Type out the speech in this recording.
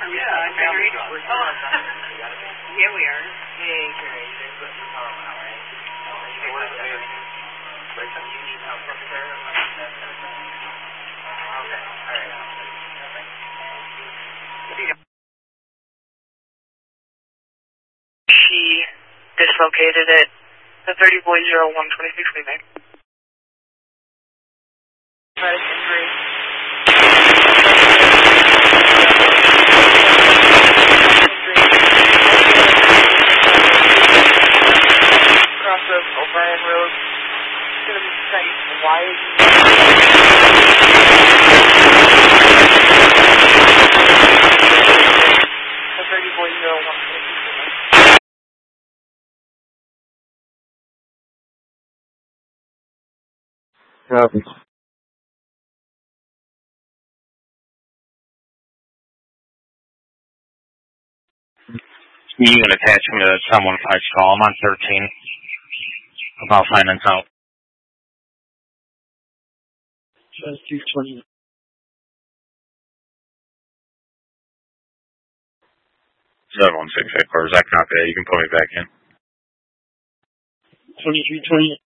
Yeah, I figured. Yeah, we are. Yeah, great. She dislocated it. The 30.0126 we make. Medicine injury. Crossroads, O'Brien Road. It's going to be tight. Wide. The 30.0126 Copy. You can attach me to someone if I call. I'm on 13. About finding out. 220. 716 headquarters. I copy that. You can put me back in. 2320.